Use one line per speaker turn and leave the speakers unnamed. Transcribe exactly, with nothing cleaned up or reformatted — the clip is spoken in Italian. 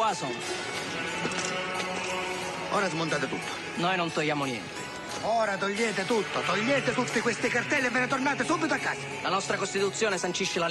Poisson.
Ora smontate tutto.
Noi non togliamo niente.
Ora togliete tutto, togliete tutti questi cartelli e ve ne tornate subito a casa.
La nostra Costituzione sancisce la